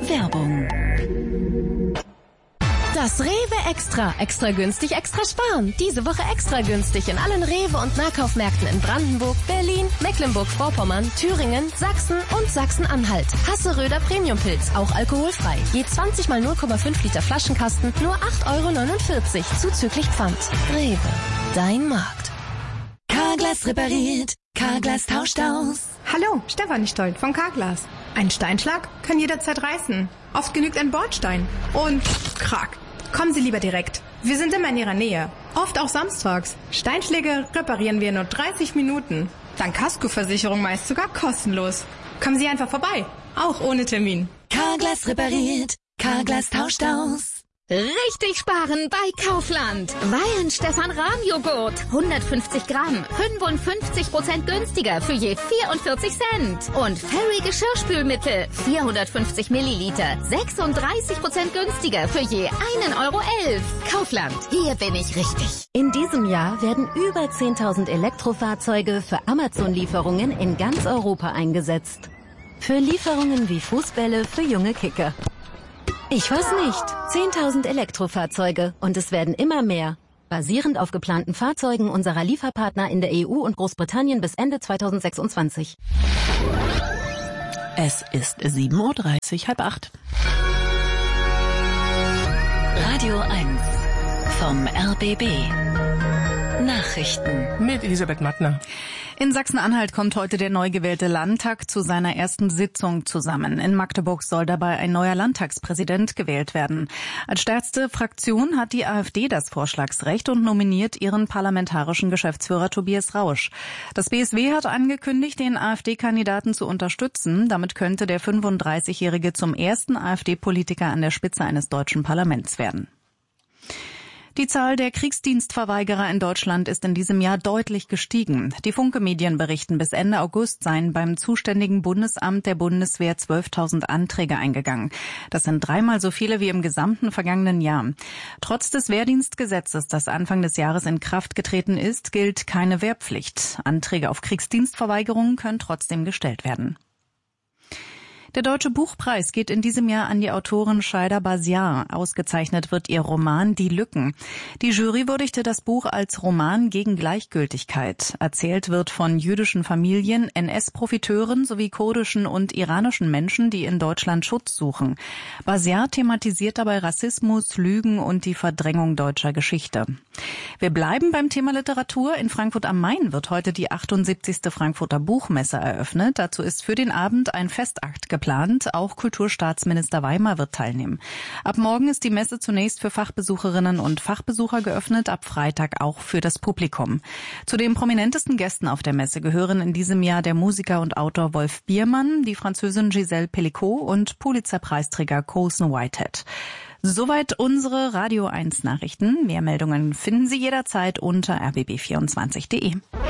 Werbung. Das Rewe Extra. Extra günstig, extra sparen. Diese Woche extra günstig in allen Rewe- und Nahkaufmärkten in Brandenburg, Berlin, Mecklenburg-Vorpommern, Thüringen, Sachsen und Sachsen-Anhalt. Hasseröder Premiumpilz, auch alkoholfrei. Je 20 mal 0,5 Liter Flaschenkasten, nur 8,49 € zuzüglich Pfand. Rewe, dein Markt. Carglass repariert, Carglass tauscht aus. Hallo, Stefanie Stolt von Carglass. Ein Steinschlag kann jederzeit reißen. Oft genügt ein Bordstein. Und krack. Kommen Sie lieber direkt. Wir sind immer in Ihrer Nähe. Oft auch samstags. Steinschläge reparieren wir in nur 30 Minuten. Dank Kaskoversicherung meist sogar kostenlos. Kommen Sie einfach vorbei. Auch ohne Termin. Carglass repariert, Carglass tauscht aus. Richtig sparen bei Kaufland. Weihenstephan-Rahmjoghurt. 150 Gramm. 55% günstiger für je 44 Cent. Und Fairy Geschirrspülmittel. 450 Milliliter. 36% günstiger für je 1,11 €. Kaufland. Hier bin ich richtig. In diesem Jahr werden über 10.000 Elektrofahrzeuge für Amazon-Lieferungen in ganz Europa eingesetzt. Für Lieferungen wie Fußbälle für junge Kicker. Ich weiß nicht. 10.000 Elektrofahrzeuge und es werden immer mehr. Basierend auf geplanten Fahrzeugen unserer Lieferpartner in der EU und Großbritannien bis Ende 2026. Es ist 7:30 Uhr, 7:30. Radio 1 vom RBB. Nachrichten mit Elisabeth Mattner. In Sachsen-Anhalt kommt heute der neu gewählte Landtag zu seiner ersten Sitzung zusammen. In Magdeburg soll dabei ein neuer Landtagspräsident gewählt werden. Als stärkste Fraktion hat die AfD das Vorschlagsrecht und nominiert ihren parlamentarischen Geschäftsführer Tobias Rausch. Das BSW hat angekündigt, den AfD-Kandidaten zu unterstützen. Damit könnte der 35-Jährige zum ersten AfD-Politiker an der Spitze eines deutschen Parlaments werden. Die Zahl der Kriegsdienstverweigerer in Deutschland ist in diesem Jahr deutlich gestiegen. Die Funke-Medien berichten, bis Ende August seien beim zuständigen Bundesamt der Bundeswehr 12.000 Anträge eingegangen. Das sind 3-mal so viele wie im gesamten vergangenen Jahr. Trotz des Wehrdienstgesetzes, das Anfang des Jahres in Kraft getreten ist, gilt keine Wehrpflicht. Anträge auf Kriegsdienstverweigerung können trotzdem gestellt werden. Der Deutsche Buchpreis geht in diesem Jahr an die Autorin Shaida Baziar. Ausgezeichnet wird ihr Roman Die Lücken. Die Jury würdigte das Buch als Roman gegen Gleichgültigkeit. Erzählt wird von jüdischen Familien, NS-Profiteuren sowie kurdischen und iranischen Menschen, die in Deutschland Schutz suchen. Baziar thematisiert dabei Rassismus, Lügen und die Verdrängung deutscher Geschichte. Wir bleiben beim Thema Literatur. In Frankfurt am Main wird heute die 78. Frankfurter Buchmesse eröffnet. Dazu ist für den Abend ein Festakt geplant. Auch Kulturstaatsminister Weimar wird teilnehmen. Ab morgen ist die Messe zunächst für Fachbesucherinnen und Fachbesucher geöffnet, ab Freitag auch für das Publikum. Zu den prominentesten Gästen auf der Messe gehören in diesem Jahr der Musiker und Autor Wolf Biermann, die Französin Gisèle Pellicot und Pulitzer-Preisträger Colson Whitehead. Soweit unsere Radio 1 Nachrichten. Mehr Meldungen finden Sie jederzeit unter rbb24.de.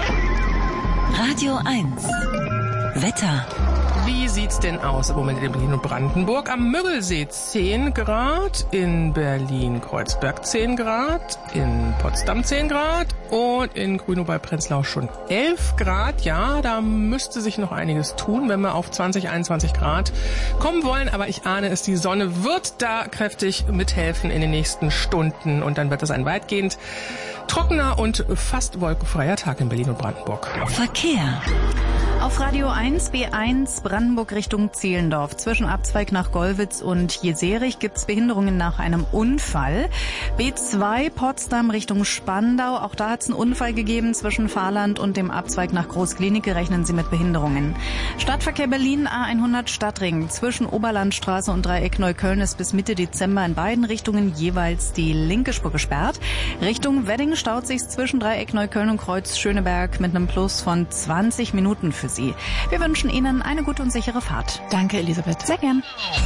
Radio 1 Wetter. Wie sieht's denn aus im Moment in Berlin und Brandenburg? Am Müggelsee 10 Grad, in Berlin-Kreuzberg 10 Grad, in Potsdam 10 Grad und in Grünow bei Prenzlau schon 11 Grad. Ja, da müsste sich noch einiges tun, wenn wir auf 20, 21 Grad kommen wollen. Aber ich ahne es, die Sonne wird da kräftig mithelfen in den nächsten Stunden. Und dann wird es ein weitgehend trockener und fast wolkenfreier Tag in Berlin und Brandenburg. Verkehr. Auf Radio 1 B1 Brandenburg Richtung Zehlendorf. Zwischen Abzweig nach Gollwitz und Jeserich gibt's Behinderungen nach einem Unfall. B2 Potsdam Richtung Spandau. Auch da hat's einen Unfall gegeben. Zwischen Fahrland und dem Abzweig nach Großklinike rechnen Sie mit Behinderungen. Stadtverkehr Berlin A100 Stadtring. Zwischen Oberlandstraße und Dreieck Neukölln ist bis Mitte Dezember in beiden Richtungen jeweils die linke Spur gesperrt. Richtung Wedding staut sich's zwischen Dreieck Neukölln und Kreuz Schöneberg mit einem Plus von 20 Minuten für Sie. Wir wünschen Ihnen eine gute und sichere Fahrt. Danke, Elisabeth. Sehr gern.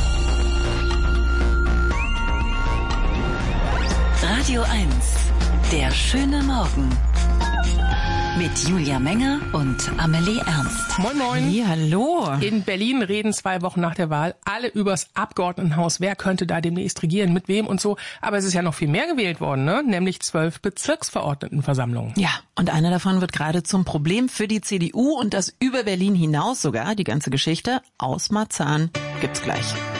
Radio 1, der schöne Morgen. Mit Julia Menger und Amelie Ernst. Moin, moin. Ja, hallo. In Berlin reden 2 Wochen nach der Wahl alle übers Abgeordnetenhaus. Wer könnte da demnächst regieren, mit wem und so. Aber es ist ja noch viel mehr gewählt worden, ne? Nämlich 12 Bezirksverordnetenversammlungen. Ja, und eine davon wird gerade zum Problem für die CDU und das über Berlin hinaus sogar. Die ganze Geschichte aus Marzahn gibt's gleich.